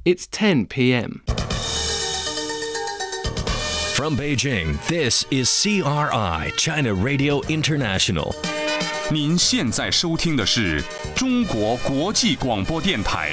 It's 10 p.m. From Beijing, this is CRI, China Radio International. 您现在收听的是中国国际广播电台。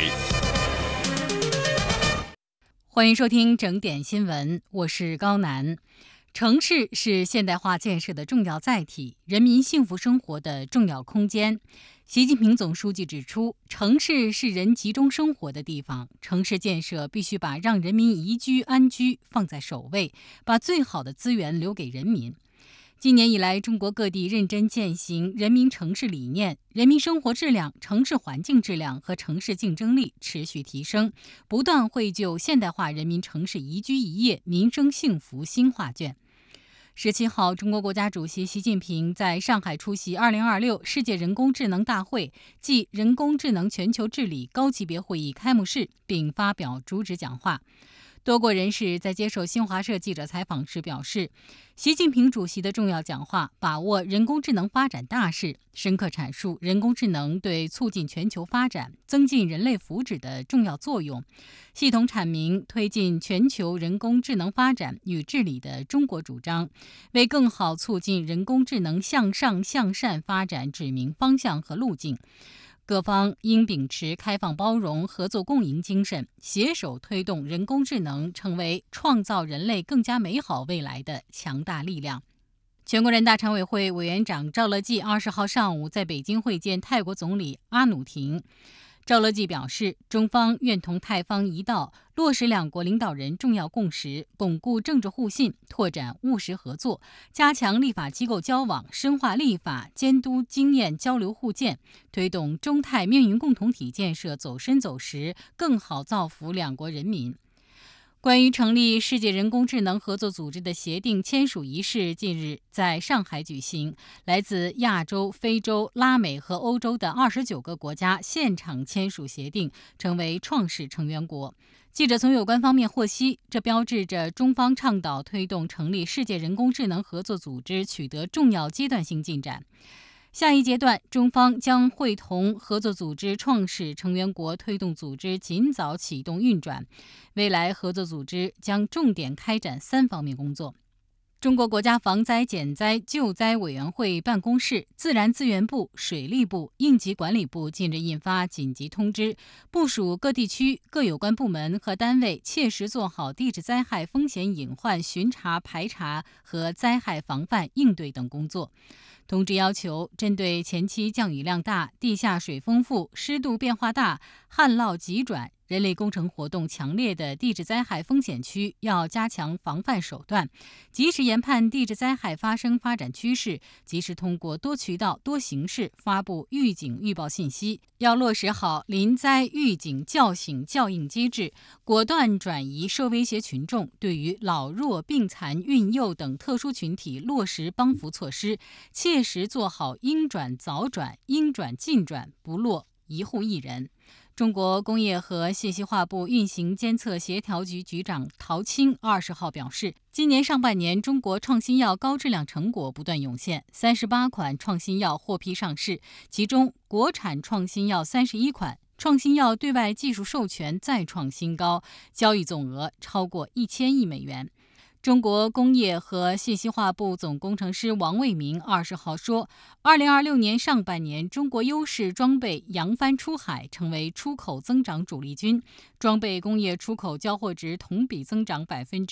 欢迎收听整点新闻，我是高楠。城市是现代化建设的重要载体，人民幸福生活的重要空间。习近平总书记指出，城市是人集中生活的地方，城市建设必须把让人民宜居安居放在首位，把最好的资源留给人民。今年以来，中国各地认真践行人民城市理念，人民生活质量、城市环境质量和城市竞争力持续提升，不断绘就现代化人民城市宜居宜业、民生幸福新画卷。17号，中国国家主席习近平在上海出席2026世界人工智能大会暨人工智能全球治理高级别会议开幕式，并发表主旨讲话。多国人士在接受新华社记者采访时表示，习近平主席的重要讲话把握人工智能发展大势，深刻阐述人工智能对促进全球发展、增进人类福祉的重要作用，系统阐明推进全球人工智能发展与治理的中国主张，为更好促进人工智能向上向善发展指明方向和路径。各方应秉持开放包容、合作共赢精神，携手推动人工智能成为创造人类更加美好未来的强大力量。全国人大常委会委员长赵乐际20号上午在北京会见泰国总理阿努廷。赵乐际表示，中方愿同泰方一道，落实两国领导人重要共识，巩固政治互信，拓展务实合作，加强立法机构交往，深化立法监督经验交流互鉴，推动中泰命运共同体建设走深走实，更好造福两国人民。关于成立世界人工智能合作组织的协定签署仪式近日在上海举行，来自亚洲、非洲、拉美和欧洲的29个国家现场签署协定，成为创始成员国。记者从有关方面获悉，这标志着中方倡导推动成立世界人工智能合作组织取得重要阶段性进展。下一阶段，中方将会同合作组织创始成员国推动组织尽早启动运转。未来合作组织将重点开展3方面工作。中国国家防灾减灾救灾委员会办公室、自然资源部、水利部、应急管理部近日印发紧急通知，部署各地区各有关部门和单位切实做好地质灾害风险隐患巡查排查和灾害防范应对等工作。通知要求，针对前期降雨量大、地下水丰富、湿度变化大、旱涝急转、人类工程活动强烈的地质灾害风险区，要加强防范手段，及时研判地质灾害发生发展趋势，及时通过多渠道、多形式发布预警预报信息。要落实好临灾预警叫醒校应机制，果断转移受威胁群众，对于老弱病残孕幼等特殊群体落实帮扶措施，切实做好应转早转、应转尽转，不落一户一人。中国工业和信息化部运行监测协调局局长陶青20号表示，今年上半年中国创新药高质量成果不断涌现，38款创新药获批上市，其中国产创新药31款，创新药对外技术授权再创新高，交易总额超过1000亿美元。中国工业和信息化部总工程师王卫民20号说，2026年上半年，中国优势装备扬帆出海，成为出口增长主力军，装备工业出口交货值同比增长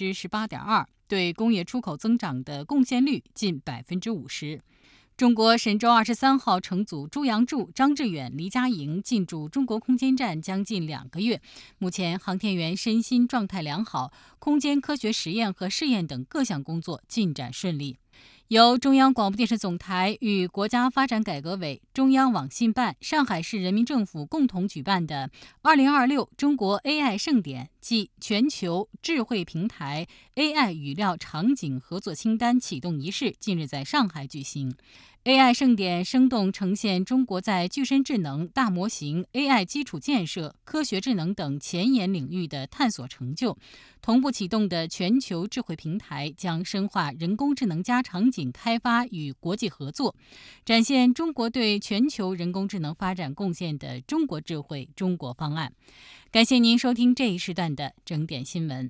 18.2%，对工业出口增长的贡献率近50%。中国神舟23号乘组朱杨柱、张志远、黎佳莹进驻中国空间站将近2个月，目前航天员身心状态良好，空间科学实验和试验等各项工作进展顺利。由中央广播电视总台与国家发展改革委、中央网信办、上海市人民政府共同举办的2026中国 AI 盛典暨全球智慧平台 AI 语料场景合作清单启动仪式近日在上海举行。 AI 盛典生动呈现中国在具身智能、大模型、AI 基础建设、科学智能等前沿领域的探索成就。同步启动的全球智慧平台将深化人工智能场景开发与国际合作，展现中国对全球人工智能发展贡献的中国智慧中国方案。感谢您收听这一时段的整点新闻。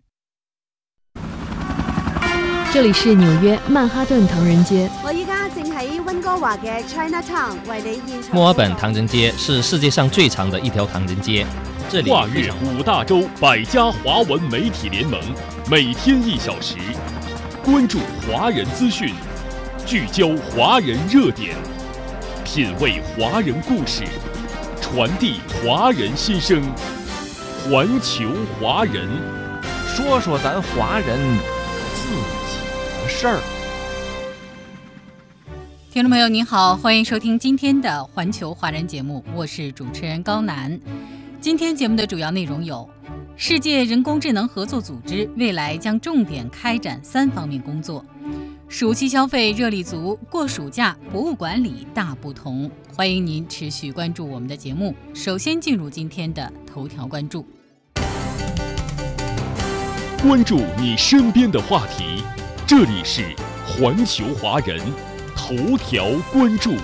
这里是紐約曼哈頓唐人街。 我依家正喺溫哥華嘅 Chinatown 為你現場。 墨爾本唐人街是世界上最長的一條唐人街。這裡跨越5大洲100家華文媒體聯盟，每天1小時，關注華人資訊，聚焦華人熱點，品味華人故事，傳遞華人心聲，環球華人， 說說咱華人自己的事兒。 听众朋友您好，欢迎收听今天的环球华人节目，我是主持人高楠。今天节目的主要内容有：世界人工智能合作组织未来将重点开展3方面工作；暑期消费热力足，过暑假博物馆里大不同。欢迎您持续关注我们的节目。首先进入今天的头条关注。 關注你身邊的話題，這裡是環球華人頭條關注。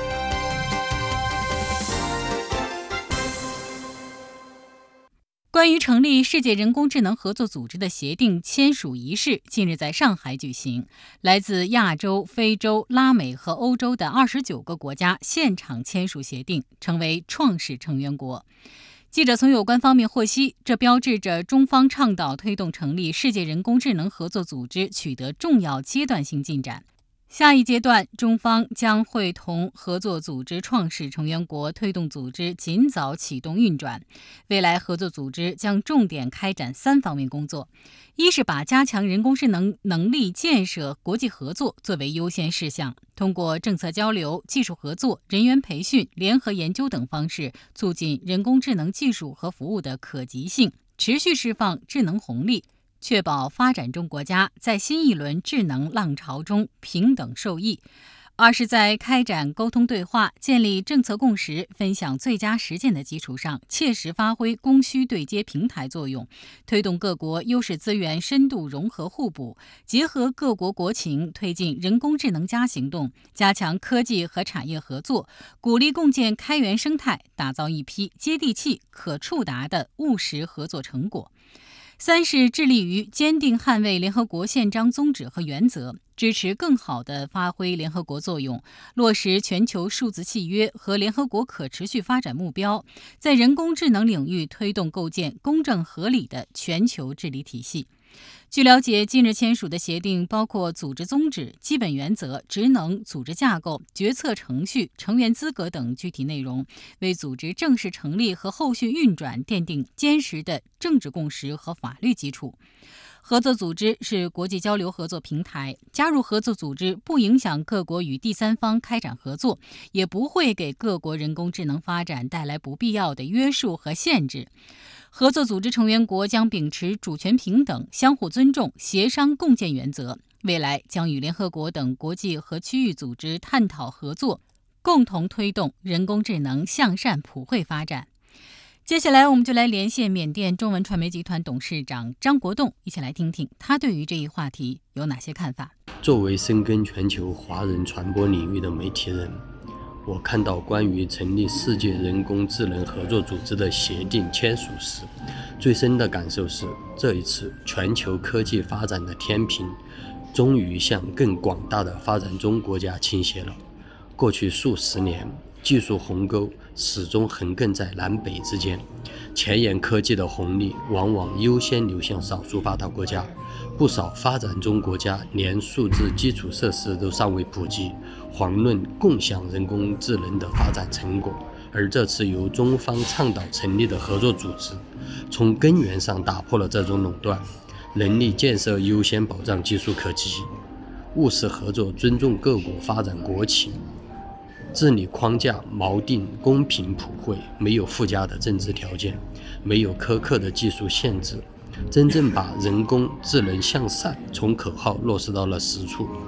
關於成立世界人工智能合作組織的協定簽署儀式近日在上海舉行，來自亞洲、非洲、拉美和歐洲的29個國家現場簽署協定，成為創始成員國。記者從有關方面獲悉，這標誌着中方倡導推動成立世界人工智能合作組織取得重要階段性進展。下一階段，中方將會同合作組織創始成員國推動組織盡早啟動運轉。未來合作組織將重點開展3方面工作：一是把加強人工智能能力建設、國際合作作為優先事項，通過政策交流、技術合作、人員培訓、聯合研究等方式，促進人工智能技術和服務的可及性，持續釋放智能紅利，確保發展中國家在新一輪智能浪潮中平等受益；二是在開展溝通對話、建立政策共識、分享最佳實踐的基礎上，切實發揮供需對接平台作用，推動各國優勢資源深度融合互補，結合各國國情，推進人工智能行動，加強科技和產業合作，鼓勵共建開源生態，打造一批接地氣、可觸達的務實合作成果。三是致力於堅定捍衛聯合國憲章宗旨和原則，支持更好地發揮聯合國作用，落實全球數字契約和聯合國可持續發展目標，在人工智能領域推動構建公正合理的全球治理體系。據了解，近日簽署的協定包括組織宗旨、基本原則、職能、組織架構、決策程序、成員資格等具體內容，為組織正式成立和後續運轉奠定堅實的政治共識和法律基礎。合作組織是國際交流合作平台，加入合作組織不影響各國與第三方開展合作，也不會給各國人工智能發展帶來不必要的約束和限制。合作組織成員國將秉持主權平等、相互尊重、協商共建原則，未來將與聯合國等國際和區域組織探討合作，共同推動人工智能向善普惠發展。接下來我們就來連線緬甸中文傳媒集團董事長張國棟，一起來聽聽他對於這一話題有哪些看法。 作為深耕全球華人傳播領域的媒體人，我看到關於成立世界人工智能合作組織的協定簽署時，最深的感受是，這一次全球科技發展的天平終於向更廣大的發展中國家傾斜了。過去數十年，技術鴻溝始終橫亘在南北之間，前沿科技的紅利往往優先流向少數發達國家，不少發展中國家連數字基礎設施都尚未普及，遑論共享人工智能的發展成果。而這次由中方倡導成立的合作組織，從根源上打破了這種壟斷，能力建設優先保障技術可及，務實合作尊重各國發展國情，治理框架錨定公平普惠，沒有附加的政治條件，沒有苛刻的技術限制，真正把人工智能向善從口號落實到了實處。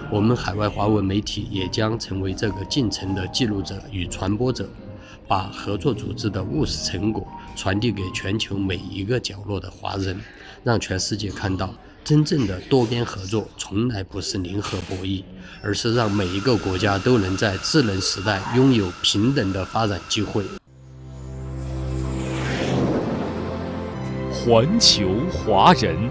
我们海外华文媒体也将成为这个进程的记录者与传播者，把合作组织的务实成果传递给全球每一个角落的华人，让全世界看到真正的多边合作从来不是零和博弈，而是让每一个国家都能在智能时代拥有平等的发展机会。 环球华人。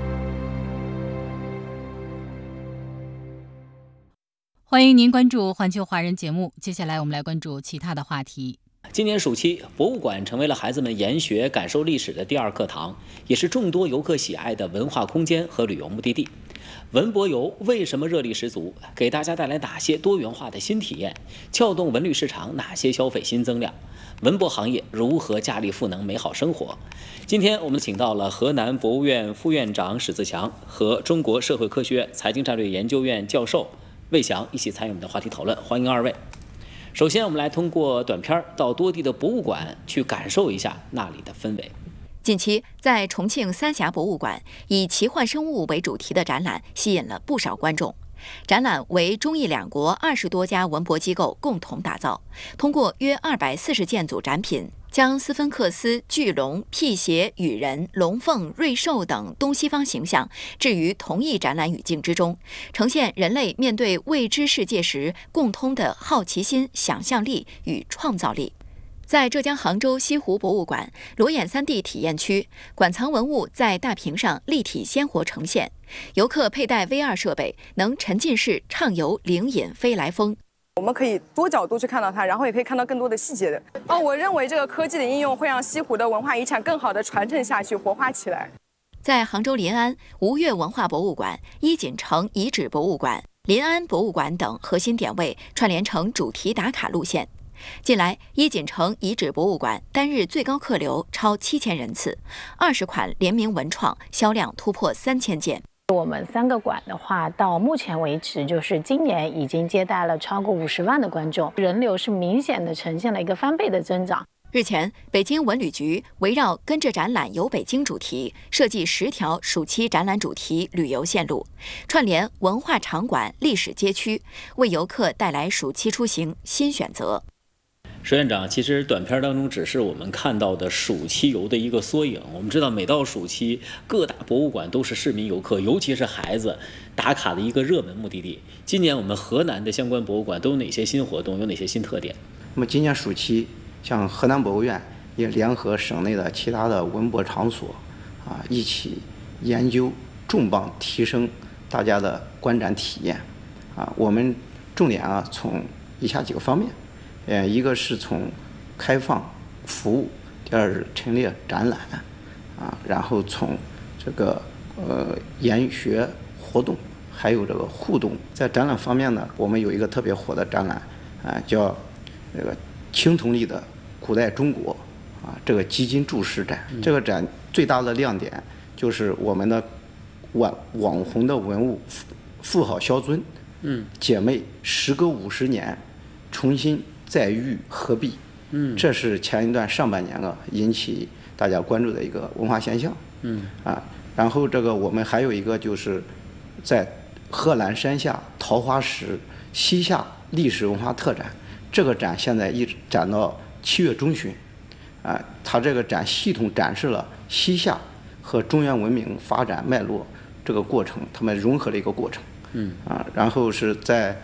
欢迎您关注环球华人节目，接下来我们来关注其他的话题。 今年暑期，博物馆成为了孩子们研学、感受历史的第二课堂，也是众多游客喜爱的文化空间和旅游目的地。文博游为什么热力十足？给大家带来哪些多元化的新体验？撬动文旅市场哪些消费新增量？文博行业如何加力赋能美好生活？今天我们请到了河南博物院副院长史自强和中国社会科学院财经战略研究院教授魏翔一起参与我们的话题讨论，欢迎二位。首先，我们来通过短片到多地的博物馆去感受一下那里的氛围。 近期，在重庆三峡博物馆，以奇幻生物为主题的展览吸引了不少观众。展览为中意两国20多家文博机构共同打造，通过约240件组展品，将斯芬克斯、巨龙、辟邪、羽人、龙凤、瑞兽等东西方形象置于同一展览语境之中，呈现人类面对未知世界时共通的好奇心、想象力与创造力。在浙江杭州西湖博物馆裸眼3D 体验区，馆藏文物在大屏上立体鲜活呈现，游客佩戴 VR 设备，能沉浸式畅游灵隐飞来峰。 我们可以多角度去看到它，然后也可以看到更多的细节的。我认为这个科技的应用会让西湖的文化遗产更好的传承下去，活化起来。 在杭州临安吴越文化博物馆、伊锦城遗址博物馆、临安博物馆等核心点位串联成主题打卡路线。近来，伊锦城遗址博物馆单日最高客流超7000人次，20款联名文创销量突破3000件。 我们3个馆的话，到目前为止，就是今年已经接待了超过50万的观众，人流是明显的呈现了一个翻倍的增长。 日前，北京文旅局围绕跟着展览游北京主题，设计10条暑期展览主题旅游线路，串联文化场馆、历史街区，为游客带来暑期出行新选择。 石院长，其实短片当中只是我们看到的暑期游的一个缩影。我们知道，每到暑期，各大博物馆都是市民游客，尤其是孩子打卡的一个热门目的地。今年我们河南的相关博物馆都有哪些新活动，有哪些新特点？ 那么今年暑期，像河南博物院也联合省内的其他的文博场所，一起研究重磅提升大家的观展体验。我们重点从以下几个方面。一个是从开放服务，第二是陈列展览，然后从这个研学活动，还有这个互动。在展览方面呢，我们有一个特别火的展览，叫这个青铜器的古代中国，这个基金注释展。这个展最大的亮点就是我们的网红的文物妇好萧尊，姐妹时隔50年重新再遇合璧，这是前一段上半年引起大家关注的一个文化现象，然后这个我们还有一个就是在贺兰山下桃花石西夏历史文化特展，这个展现在一直展到7月中旬，它这个展系统展示了西夏和中原文明发展脉络这个过程，他们融合的一个过程，然后是在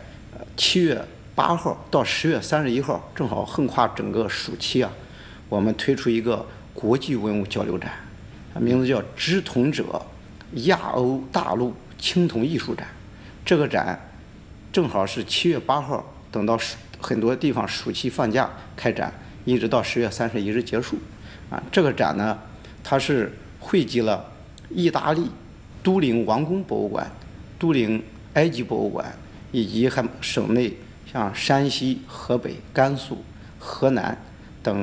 7月8号到10月31号，正好横跨整个暑期我们推出一个国际文物交流展，名字叫“知同者亚欧大陆青铜艺术展”。这个展正好是7月8号，等到很多地方暑期放假开展，一直到10月31日结束。这个展呢，它是汇集了意大利都灵王宫博物馆、都灵埃及博物馆以及省内像山西、河北、甘肃、河南等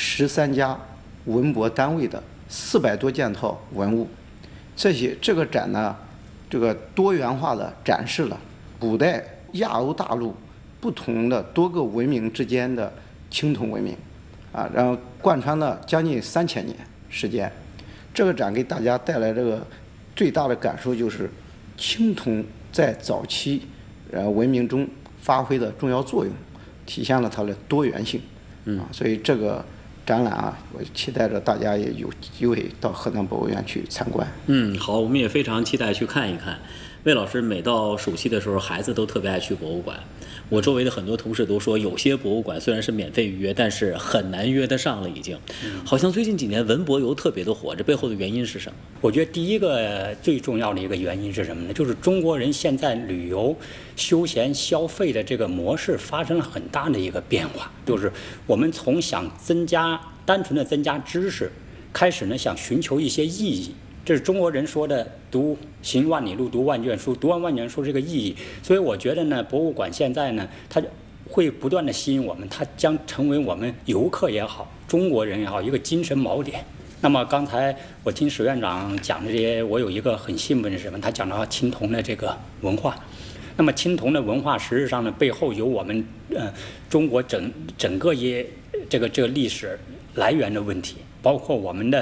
13家文博单位的400多件套文物。这个展呢，这个多元化的展示了古代亚欧大陆不同的多个文明之间的青铜文明，然后贯穿了将近3000年时间。这个展给大家带来这个最大的感受就是，青铜在早期文明中发挥的重要作用，体现了它的多元性。所以这个展览啊，我期待着大家也有机会到河南博物院去参观。 好，我们也非常期待去看一看。魏老师每到暑期的时候，孩子都特别爱去博物馆。我周围的很多同事都说，有些博物馆虽然是免费预约，但是很难约得上了已经。好像最近几年文博游特别的火，这背后的原因是什么？ 我觉得第一个最重要的一个原因是什么呢？就是中国人现在旅游、休闲消费的这个模式发生了很大的一个变化，就是我们从想单纯的增加知识，开始呢想寻求一些意义。这是中国人说的读行万里路，读万卷书，读完万卷书这个意义。所以我觉得呢，博物馆现在呢，它会不断的吸引我们，它将成为我们游客也好，中国人也好，一个精神锚点。那么刚才我听史院长讲的这些，我有一个很兴奋是什么？他讲到青铜的这个文化。那么青铜的文化实质上呢，背后有我们中国整个这个历史来源的问题，包括我们的